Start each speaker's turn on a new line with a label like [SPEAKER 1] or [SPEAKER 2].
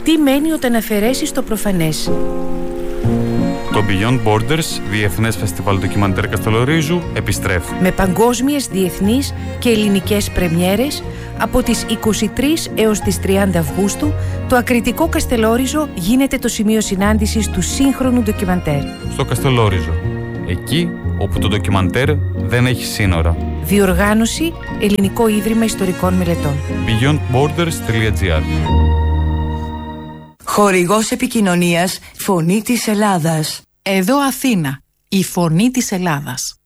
[SPEAKER 1] Τι μένει όταν αφαιρέσεις το προφανές?
[SPEAKER 2] Το Beyond Borders, Διεθνές Φεστιβάλ Ντοκιμαντέρ Καστελορίζου, επιστρέφει.
[SPEAKER 1] Με παγκόσμιες, διεθνείς και ελληνικές πρεμιέρες από τις 23 έως τις 30 Αυγούστου, το ακριτικό Καστελόριζο γίνεται το σημείο συνάντησης του σύγχρονου ντοκιμαντέρ.
[SPEAKER 2] Στο Καστελόριζο, εκεί όπου το ντοκιμαντέρ δεν έχει σύνορα.
[SPEAKER 1] Διοργάνωση Ελληνικό Ίδρυμα Ιστορικών Μελετών.
[SPEAKER 2] beyondborders.gr.
[SPEAKER 3] Χορηγός επικοινωνίας, Φωνή της Ελλάδας.
[SPEAKER 4] Εδώ Αθήνα, η Φωνή της Ελλάδας.